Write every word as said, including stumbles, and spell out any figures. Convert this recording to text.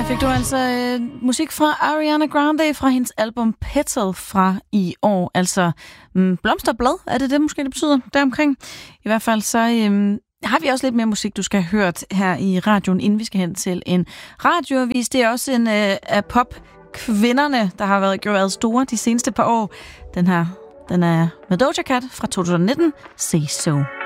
Fik du altså øh, musik fra Ariana Grande fra hendes album Petal fra i år. Altså mm, blomsterblad, er det det måske, det betyder deromkring? I hvert fald så øh, har vi også lidt mere musik, du skal have hørt her i radioen, inden vi skal hen til en radioavis. Det er også en øh, af popkvinderne, der har været gjort store de seneste par år. Den her, den er med Doja Cat fra to tusind nitten. Say So.